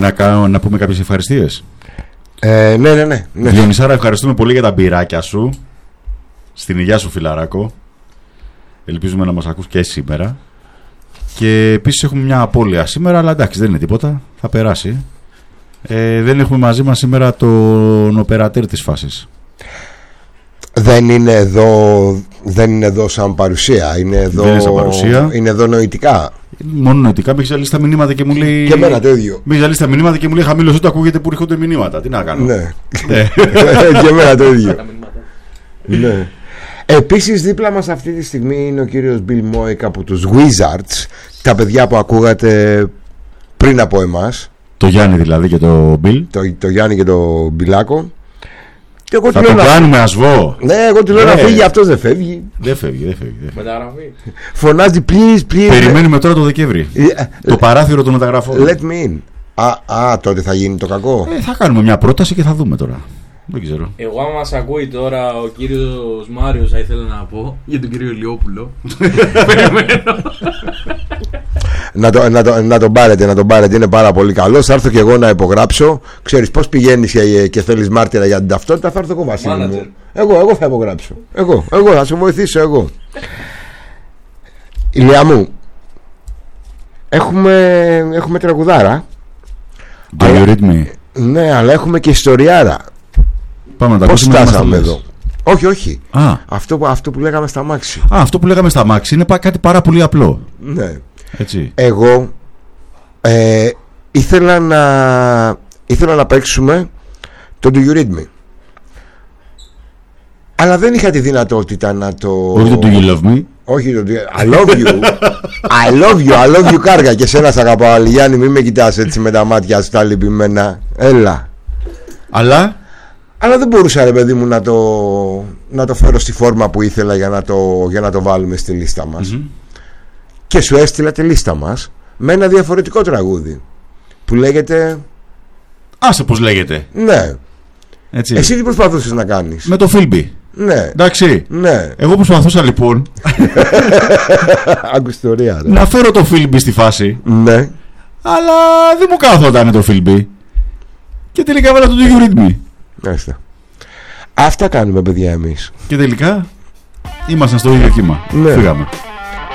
Να πούμε κάποιες ευχαριστίες. Ναι. Διονυσάρα, ευχαριστούμε πολύ για τα μπυράκια σου. Στην υγεία σου, φιλαράκο. Ελπίζουμε να μας ακούς και σήμερα. Και επίσης έχουμε μια απώλεια σήμερα, αλλά εντάξει, δεν είναι τίποτα. Θα περάσει. Δεν έχουμε μαζί μας σήμερα τον οπερατέρ της φάσης. Δεν είναι εδώ σαν παρουσία. Είναι εδώ νοητικά. Μόνο νοητικά. Με έχει ζαλίσει τα μηνύματα και μου λέει. Και εμένα το ίδιο. Με έχει ζαλίσει τα μηνύματα και μου λέει χαμήλωσε το ακούγεται που έρχονται μηνύματα. Τι να κάνω. Ναι. Και εμένα το ίδιο. Ναι. Επίσης δίπλα μας αυτή τη στιγμή είναι ο κύριος Bill Moik από τους Wizards. Τα παιδιά που ακούγατε πριν από εμάς. Το Γιάννη δηλαδή και το Bill. Το Γιάννη και το Μπιλάκο. Και εγώ θα το κάνουμε ασβό. Ναι, εγώ του λέω να φύγει, αυτός δεν φεύγει. Δεν φεύγει. Μεταγραφή. Φωνάζει please. Περιμένουμε τώρα το Δεκέμβρη. Το παράθυρο των μεταγραφών. Let me in. Τότε θα γίνει το κακό. Θα κάνουμε μια πρόταση και θα δούμε τώρα. Δεν ξέρω. Εγώ άμα μας ακούει τώρα ο κύριος Μάριος, θα ήθελα να πω για τον κύριο Ηλιόπουλο. Περιμένω. Να τον πάρετε, είναι πάρα πολύ καλό. Θα έρθω και εγώ να υπογράψω. Ξέρεις πώς πηγαίνεις και θέλεις μάρτυρα για την ταυτότητα. Θα έρθω εγώ, Βασίλη μου. Εγώ θα υπογράψω. Εγώ θα σε βοηθήσω εγώ. Ηλιά μου, έχουμε τραγουδάρα. Do you read me? Ναι, αλλά έχουμε και ιστοριάρα. Πώς φτάσαμε εδώ? Όχι. Αυτό που λέγαμε στα μάξι. Αυτό που λέγαμε στα μάξι είναι κάτι πάρα πολύ απλό. Ναι. Έτσι. Εγώ ήθελα να παίξουμε το Do You Read Me, αλλά δεν είχα τη δυνατότητα να το... Όχι το Do You Love Me. Όχι το I love you κάργα. Και σένα σ' αγαπάω, Αλιγιάννη, μην με κοιτάς έτσι με τα μάτια σου τα λυπημένα. Έλα. Αλλά δεν μπορούσα, ρε παιδί μου, να το φέρω στη φόρμα που ήθελα για να το βάλουμε στη λίστα μας. Και σου έστειλα τη λίστα μας με ένα διαφορετικό τραγούδι που λέγεται... Άσε πως λέγεται. Ναι. Έτσι. Εσύ τι προσπαθούσες να κάνεις? Με το Philby. Ναι. Εντάξει. Ναι. Εγώ προσπαθούσα λοιπόν Άκου ιστορία, ρε. να φέρω το Philby στη φάση. Ναι. Αλλά δεν μου κάθονταν το Philby. Και τελικά βάλα το Do You Read Me. Μάλιστα. Αυτά κάνουμε, παιδιά, εμείς. Και τελικά ήμασταν στο ίδιο κύμα. Ναι. Φύγαμε.